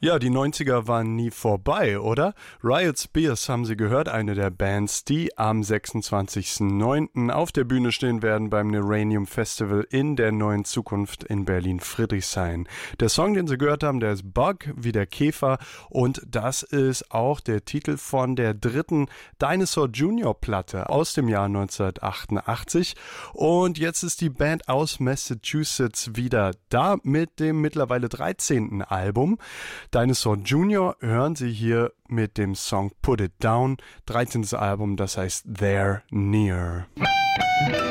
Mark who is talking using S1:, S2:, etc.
S1: Ja, die 90er waren nie vorbei, oder? Riot Spears haben Sie gehört, eine der Bands, die am 26.09. auf der Bühne stehen werden beim Neranium Festival in der neuen Zukunft in Berlin-Friedrichshain. Der Song, den Sie gehört haben, der ist Bug, wie der Käfer, und das ist auch der Titel von der dritten Dinosaur Jr. Platte aus dem Jahr 1988. Und jetzt ist die Band aus Massachusetts wieder da mit dem mittlerweile 13. Album. Dinosaur Jr. hören Sie hier mit dem Song Put It Down, 13. Album, das heißt They're Near.